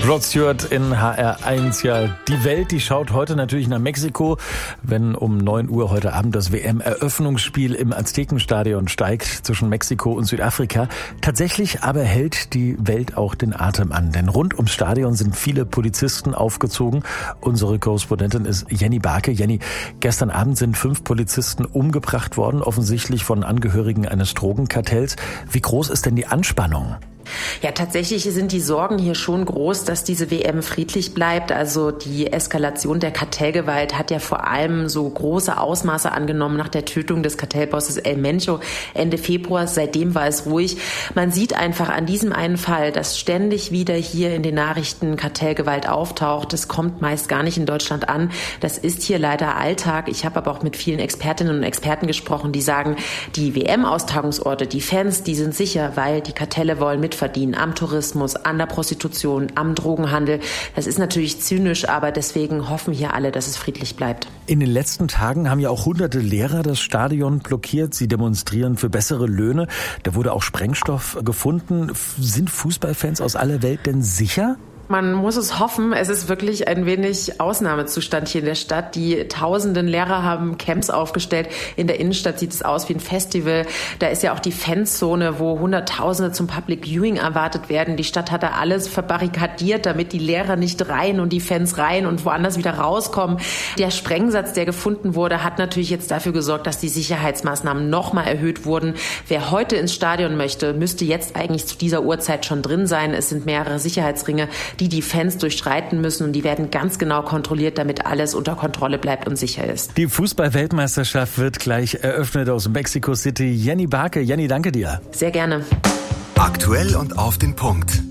Rod Stewart in HR1. Ja, die Welt, die schaut heute natürlich nach Mexiko, wenn um 9 Uhr heute Abend das WM-Eröffnungsspiel im Aztekenstadion steigt zwischen Mexiko und Südafrika. Tatsächlich aber hält die Welt auch den Atem an, denn rund ums Stadion sind viele Polizisten aufgezogen. Unsere Korrespondentin ist Jenny Barke. Jenny, gestern Abend sind 5 Polizisten umgebracht worden, offensichtlich von Angehörigen eines Drogenkartells. Wie groß ist denn die Anspannung? Ja, tatsächlich sind die Sorgen hier schon groß, dass diese WM friedlich bleibt. Also die Eskalation der Kartellgewalt hat ja vor allem so große Ausmaße angenommen nach der Tötung des Kartellbosses El Mencho Ende Februar. Seitdem war es ruhig. Man sieht einfach an diesem einen Fall, dass ständig wieder hier in den Nachrichten Kartellgewalt auftaucht. Das kommt meist gar nicht in Deutschland an. Das ist hier leider Alltag. Ich habe aber auch mit vielen Expertinnen und Experten gesprochen, die sagen, die WM-Austragungsorte, die Fans, die sind sicher, weil die Kartelle wollen mitverdienen am Tourismus, an der Prostitution, am Drogenhandel. Das ist natürlich zynisch, aber deswegen hoffen hier alle, dass es friedlich bleibt. In den letzten Tagen haben ja auch hunderte Lehrer das Stadion blockiert. Sie demonstrieren für bessere Löhne. Da wurde auch Sprengstoff gefunden. Sind Fußballfans aus aller Welt denn sicher? Man muss es hoffen. Es ist wirklich ein wenig Ausnahmezustand hier in der Stadt. Die tausenden Lehrer haben Camps aufgestellt. In der Innenstadt sieht es aus wie ein Festival. Da ist ja auch die Fanzone, wo Hunderttausende zum Public Viewing erwartet werden. Die Stadt hat da alles verbarrikadiert, damit die Lehrer nicht rein und die Fans rein und woanders wieder rauskommen. Der Sprengsatz, der gefunden wurde, hat natürlich jetzt dafür gesorgt, dass die Sicherheitsmaßnahmen nochmal erhöht wurden. Wer heute ins Stadion möchte, müsste jetzt eigentlich zu dieser Uhrzeit schon drin sein. Es sind mehrere Sicherheitsringe, die Fans durchschreiten müssen, und die werden ganz genau kontrolliert, damit alles unter Kontrolle bleibt und sicher ist. Die Fußball-Weltmeisterschaft wird gleich eröffnet aus Mexico City. Jenny Barke. Jenny, danke dir. Sehr gerne. Aktuell und auf den Punkt.